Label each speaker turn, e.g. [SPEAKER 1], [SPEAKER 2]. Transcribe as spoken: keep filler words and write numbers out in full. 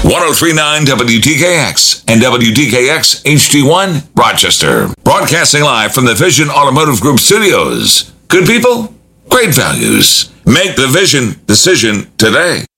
[SPEAKER 1] three point nine W T K X and W T K X H D one, Rochester. Broadcasting live from the Vision Automotive Group studios. Good people, great values. Make the Vision decision today.